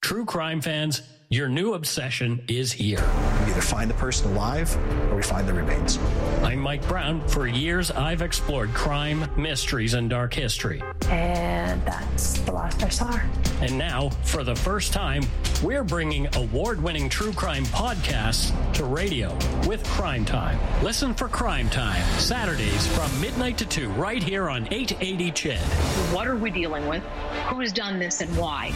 True crime fans, your new obsession is here. We either find the person alive or we find the remains. I'm Mike Brown. For years, I've explored crime, mysteries, and dark history. And that's the last I saw her. And now, for the first time, we're bringing award-winning true crime podcasts to radio with Crime Time. Listen for Crime Time, Saturdays from midnight to 2, right here on 880 CHED. What are we dealing with? Who's done this and why?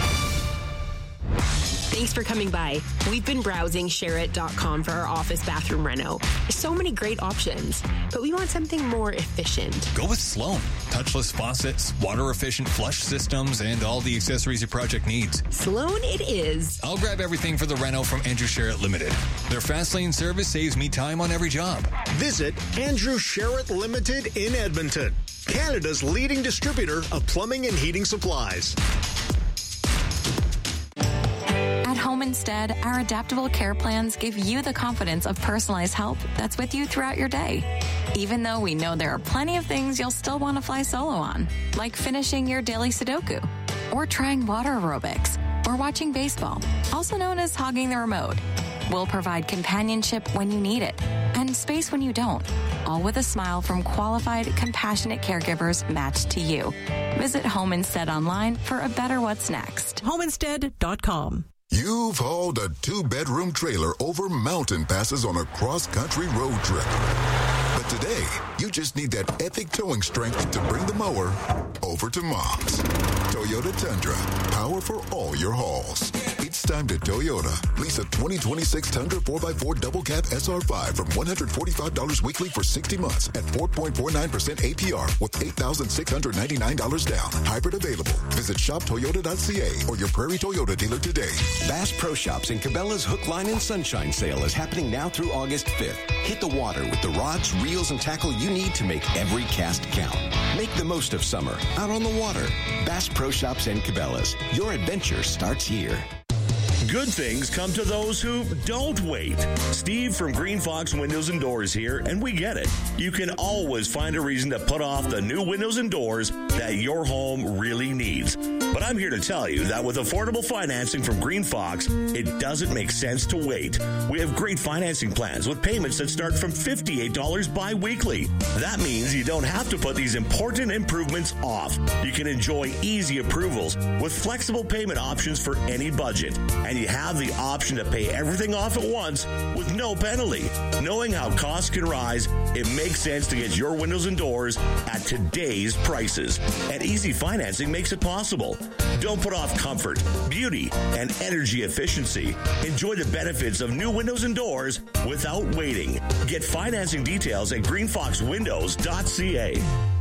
Thanks for coming by. We've been browsing ShareIt.com for our office bathroom reno. So many great options, but we want something more efficient. Go with Sloan. Touchless faucets, water-efficient flush systems, and all the accessories your project needs. Sloan it is. I'll grab everything for the reno from Andrew Sherritt Limited. Their fast lane service saves me time on every job. Visit Andrew Sherritt Limited in Edmonton, Canada's leading distributor of plumbing and heating supplies. At Home Instead, our adaptable care plans give you the confidence of personalized help that's with you throughout your day. Even though we know there are plenty of things you'll still want to fly solo on, like finishing your daily Sudoku, or trying water aerobics, or watching baseball, also known as hogging the remote. We'll provide companionship when you need it, and space when you don't, all with a smile from qualified, compassionate caregivers matched to you. Visit Home Instead online for a better what's next. HomeInstead.com. You've hauled a 2-bedroom trailer over mountain passes on a cross-country road trip. But today, you just need that epic towing strength to bring the mower over to Mom's. Toyota Tundra, power for all your hauls. It's time to Toyota. Lease a 2026 Tundra 4x4 double cab SR5 from $145 weekly for 60 months at 4.49% APR with $8,699 down. Hybrid available. Visit shoptoyota.ca or your Prairie Toyota dealer today. Bass Pro Shops and Cabela's Hook, Line, and Sunshine sale is happening now through August 5th. Hit the water with the rods, reels, and tackle you need to make every cast count. Make the most of summer out on the water. Bass Pro Shops and Cabela's. Your adventure starts here. Good things come to those who don't wait. Steve from Green Fox Windows and Doors here, and we get it. You can always find a reason to put off the new windows and doors that your home really needs. But I'm here to tell you that with affordable financing from Green Fox, it doesn't make sense to wait. We have great financing plans with payments that start from $58 bi-weekly. That means you don't have to put these important improvements off. You can enjoy easy approvals with flexible payment options for any budget. And you have the option to pay everything off at once with no penalty. Knowing how costs can rise, it makes sense to get your windows and doors at today's prices. And easy financing makes it possible. Don't put off comfort, beauty, and energy efficiency. Enjoy the benefits of new windows and doors without waiting. Get financing details at greenfoxwindows.ca.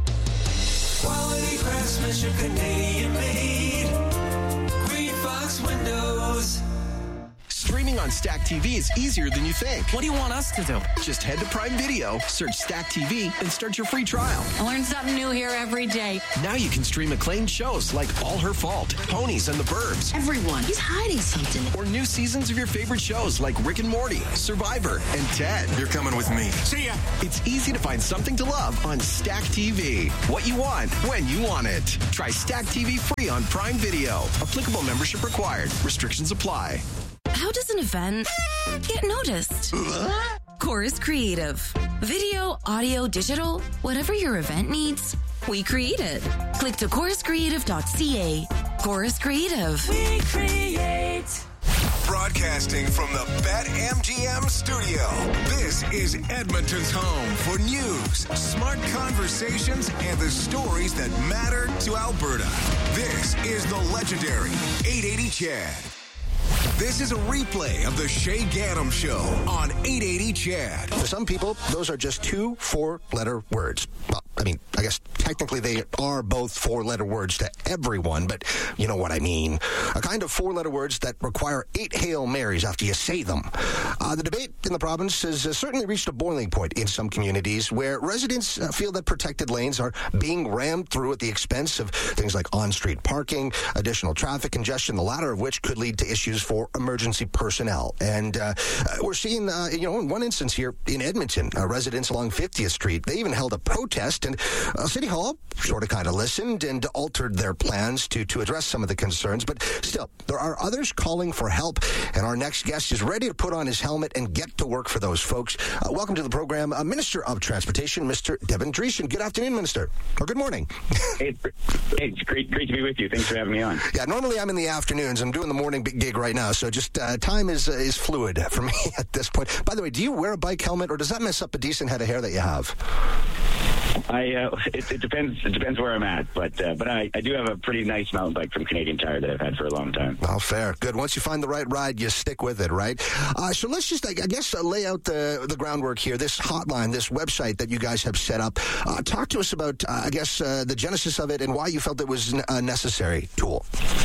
Quality craftsmanship, Canadian made. Green Fox Windows. Streaming on Stack TV is easier than you think. What do you want us to do? Just head to Prime Video, search Stack TV, and start your free trial. I learn something new here every day. Now you can stream acclaimed shows like All Her Fault, Ponies, and the Burbs. Everyone, he's hiding something. Or new seasons of your favorite shows like Rick and Morty, Survivor, and Ted. You're coming with me. See ya. It's easy to find something to love on Stack TV. What you want, when you want it. Try Stack TV free on Prime Video. Applicable membership required. Restrictions apply. How does an event get noticed? Chorus Creative. Video, audio, digital, whatever your event needs, we create it. Click to choruscreative.ca. Chorus Creative. We create. Broadcasting from the BetMGM studio, this is Edmonton's home for news, smart conversations, and the stories that matter to Alberta. This is the legendary 880 CHED. This is a replay of the Shay Gaddam Show on 880 CHED. For some people, those are just 2 4-letter words. Well, I mean, I guess technically they are both 4-letter words to everyone, but you know what I mean. A kind of 4-letter words that require 8 Hail Marys after you say them. The debate in the province has certainly reached a boiling point in some communities where residents feel that protected lanes are being rammed through at the expense of things like on-street parking, additional traffic congestion, the latter of which could lead to issues for for emergency personnel. And we're seeing, in one instance here in Edmonton, residents along 50th Street, they even held a protest, and City Hall sort of kind of listened and altered their plans to address some of the concerns. But still, there are others calling for help, and our next guest is ready to put on his helmet and get to work for those folks. Welcome to the program, Minister of Transportation, Mr. Devin Dreeshen. Good afternoon, Minister. Or good morning. Hey, it's great to be with you. Thanks for having me on. Yeah, normally I'm in the afternoons. I'm doing the morning gig right now, so just time is fluid for me at this point. By the way, do you wear a bike helmet, or does that mess up a decent head of hair that you have? It depends where I'm at, but I do have a pretty nice mountain bike from Canadian Tire that I've had for a long time. Oh, fair. Good. Once you find the right ride, you stick with it, right? So let's just, lay out the groundwork here. This hotline, this website that you guys have set up. Talk to us about, the genesis of it and why you felt it was a necessary tool.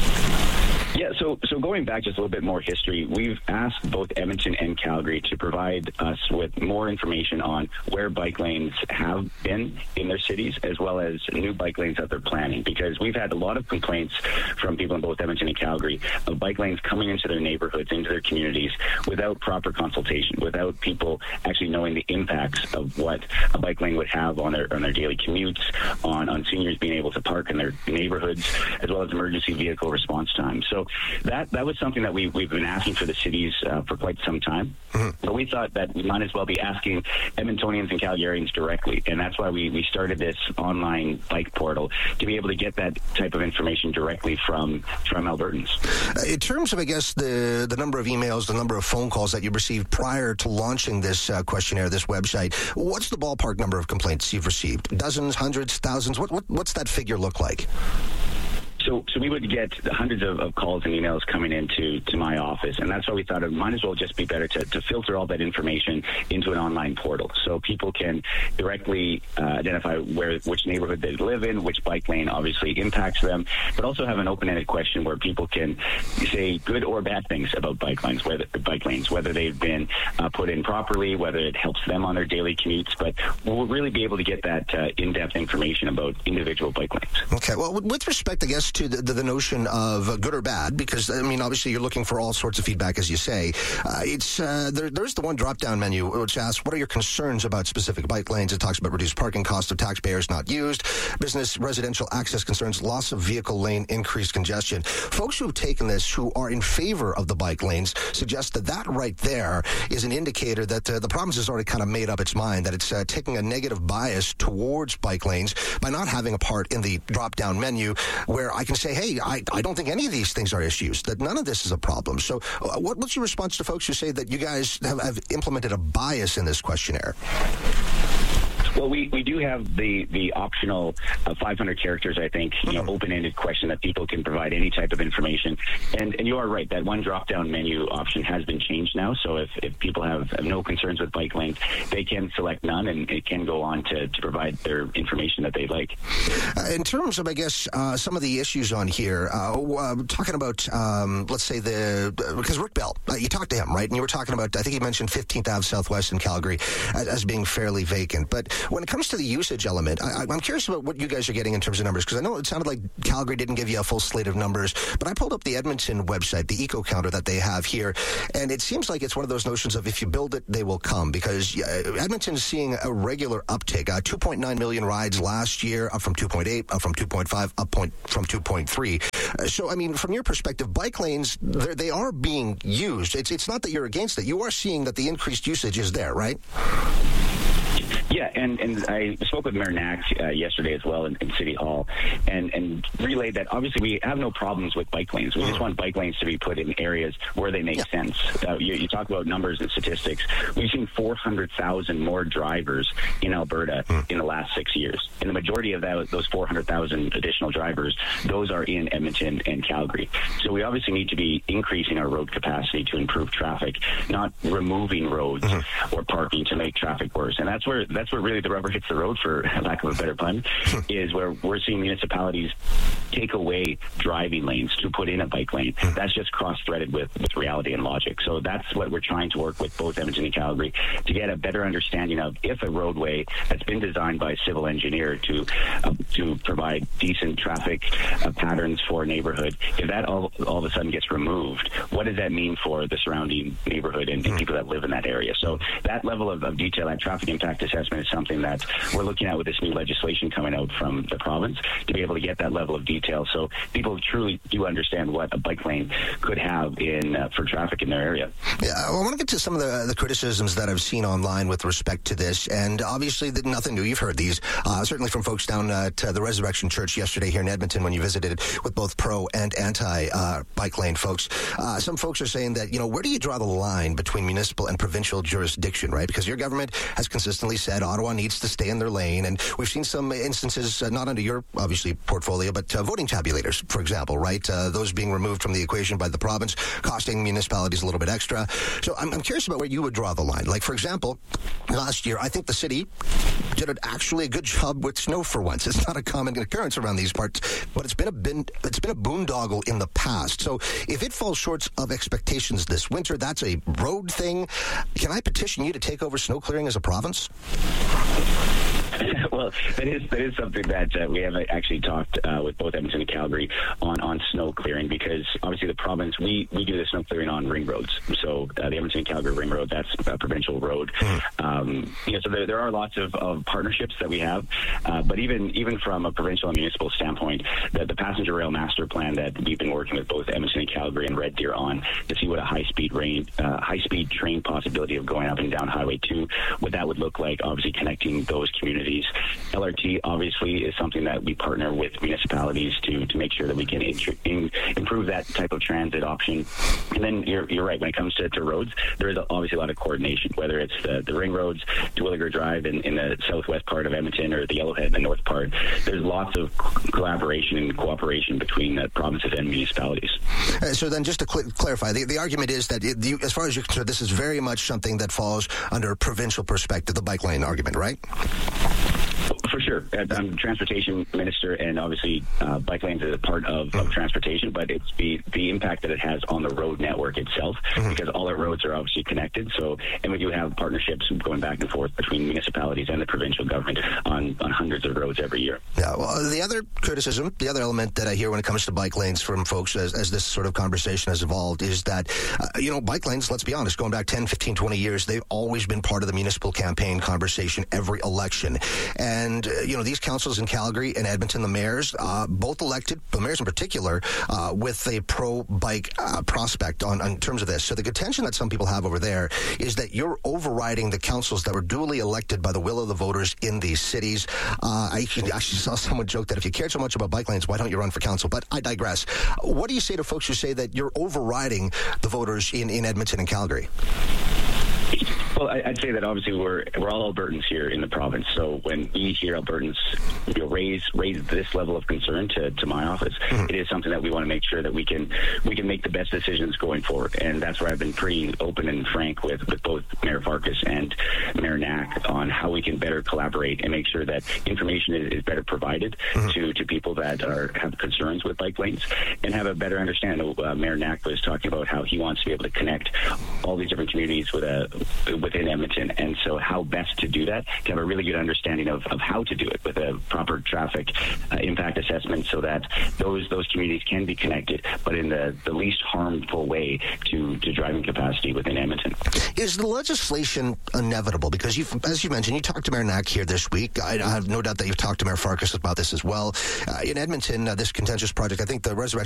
Yeah, so going back just a little bit more history, we've asked both Edmonton and Calgary to provide us with more information on where bike lanes have been in their cities, as well as new bike lanes that they're planning, because we've had a lot of complaints from people in both Edmonton and Calgary of bike lanes coming into their neighborhoods, into their communities, without proper consultation, without people actually knowing the impacts of what a bike lane would have on their daily commutes, on seniors being able to park in their neighborhoods, as well as emergency vehicle response time. So that was something that we've been asking for the cities for quite some time. Mm-hmm. But we thought that we might as well be asking Edmontonians and Calgarians directly, and that's why we started this online bike portal to be able to get that type of information directly from Albertans. In terms of, the number of emails, the number of phone calls that you received prior to launching this questionnaire, this website, what's the ballpark number of complaints you've received? Dozens, hundreds, thousands? What's that figure look like? So we would get hundreds of calls and emails coming into my office, and that's why we thought it might as well just be better to filter all that information into an online portal, so people can directly identify which neighborhood they live in, which bike lane obviously impacts them, but also have an open-ended question where people can say good or bad things about bike lanes, whether they've been put in properly, whether it helps them on their daily commutes. But we'll really be able to get that in-depth information about individual bike lanes. Okay. Well, with respect, to the notion of good or bad, because obviously you're looking for all sorts of feedback, as you say. There's the one drop-down menu which asks, what are your concerns about specific bike lanes? It talks about reduced parking costs of taxpayers not used, business residential access concerns, loss of vehicle lane, increased congestion. Folks who've taken this, who are in favor of the bike lanes, suggest that right there is an indicator that the province has already kind of made up its mind, that it's taking a negative bias towards bike lanes by not having a part in the drop-down menu where I can say, hey, I don't think any of these things are issues, that none of this is a problem. So what's your response to folks who say that you guys have implemented a bias in this questionnaire? Well, we do have the optional 500 characters, I think, open-ended question that people can provide any type of information. And you are right, that one drop-down menu option has been changed now. So if people have no concerns with bike lanes, they can select none, and it can go on to provide their information that they'd like. In terms of, some of the issues on here, talking about, let's say, because Rick Bell, you talked to him, right? And you were talking about, I think he mentioned 15th Ave Southwest in Calgary as being fairly vacant. But when it comes to the usage element, I'm curious about what you guys are getting in terms of numbers, because I know it sounded like Calgary didn't give you a full slate of numbers, but I pulled up the Edmonton website, the eco counter that they have here, and it seems like it's one of those notions of if you build it, they will come, because Edmonton's seeing a regular uptake. 2.9 million rides last year, up from 2.8, up from 2.5, up from 2.3. So, from your perspective, bike lanes, they are being used. It's not that you're against it. You are seeing that the increased usage is there, right? Yeah, and I spoke with Mayor Knack yesterday as well in City Hall and relayed that obviously we have no problems with bike lanes. We just want bike lanes to be put in areas where they make sense. You talk about numbers and statistics. We've seen 400,000 more drivers in Alberta in the last 6 years. And the majority of those 400,000 additional drivers, those are in Edmonton and Calgary. So we obviously need to be increasing our road capacity to improve traffic, not removing roads or parking to make traffic worse. And that's where that's where really the rubber hits the road, for lack of a better pun, is where we're seeing municipalities take away driving lanes to put in a bike lane. That's just cross-threaded with reality and logic. So that's what we're trying to work with both Edmonton and Calgary to get a better understanding of if a roadway that's been designed by a civil engineer to provide decent traffic patterns for a neighborhood, if that all of a sudden gets removed, what does that mean for the surrounding neighborhood and people that live in that area? So that level of detail, that traffic impact assessment, is something that we're looking at with this new legislation coming out from the province to be able to get that level of detail so people truly do understand what a bike lane could have for traffic in their area. Yeah, I want to get to some of the criticisms that I've seen online with respect to this, and obviously nothing new. You've heard these, certainly from folks down at the Resurrection Church yesterday here in Edmonton when you visited with both pro and anti bike lane folks. Some folks are saying that, where do you draw the line between municipal and provincial jurisdiction, right? Because your government has consistently said Ottawa needs to stay in their lane, and we've seen some instances, not under your, obviously, portfolio, but voting tabulators, for example, right? Those being removed from the equation by the province, costing municipalities a little bit extra. So I'm curious about where you would draw the line. Like, for example, last year, I think the city did actually a good job with snow for once. It's not a common occurrence around these parts, but it's been a boondoggle in the past. So if it falls short of expectations this winter, that's a road thing. Can I petition you to take over snow clearing as a province? Well, that is something that we have actually talked with both Edmonton and Calgary on snow clearing, because obviously the province, we do the snow clearing on ring roads. So the Edmonton and Calgary ring road, that's a provincial road. So there are lots of partnerships that we have, but even from a provincial and municipal standpoint, the passenger rail master plan that we've been working with both Edmonton and Calgary and Red Deer on to see what a high-speed train possibility of going up and down Highway 2, what that would look like, obviously connecting those communities. LRT obviously is something that we partner with municipalities to make sure that we can improve that type of transit option. And then you're right, when it comes to roads, there is obviously a lot of coordination, whether it's the ring roads, Terwilliger Drive in the southwest part of Edmonton, or the Yellowhead in the north part. There's lots of collaboration and cooperation between the provinces and municipalities. So then just to clarify, the argument is that as far as you're concerned, this is very much something that falls under a provincial perspective, the bike lane argument, right? For sure. I'm the transportation minister, and obviously bike lanes is a part of transportation, but it's the impact that it has on the road network itself, because all our roads are obviously connected. So, and we do have partnerships going back and forth between municipalities and the provincial government on hundreds of roads every year. Yeah, well, the other criticism, the other element that I hear when it comes to bike lanes from folks as this sort of conversation has evolved is that, bike lanes, let's be honest, going back 10, 15, 20 years, they've always been part of the municipal campaign conversation every election. And, these councils in Calgary and Edmonton, the mayors, both elected, the mayors in particular, with a pro-bike prospect in terms of this. So the contention that some people have over there is that you're overriding the councils that were duly elected by the will of the voters in these cities. I actually saw someone joke that if you cared so much about bike lanes, why don't you run for council? But I digress. What do you say to folks who say that you're overriding the voters in Edmonton and Calgary? Well, I'd say that obviously we're all Albertans here in the province. So when we hear Albertans raise this level of concern to my office, it is something that we want to make sure that we can make the best decisions going forward. And that's where I've been pretty open and frank with both Mayor Farkas and Mayor Knack on how we can better collaborate and make sure that information is better provided to people that have concerns with bike lanes and have a better understanding. Mayor Knack was talking about how he wants to be able to connect all these different communities within Edmonton, and so how best to do that, to have a really good understanding of how to do it with a proper traffic impact assessment, so that those communities can be connected, but in the least harmful way to driving capacity within Edmonton. Is the legislation inevitable? Because as you mentioned, you talked to Mayor Knack here this week. I have no doubt that you've talked to Mayor Farkas about this as well. In Edmonton, this contentious project, I think the Resurrection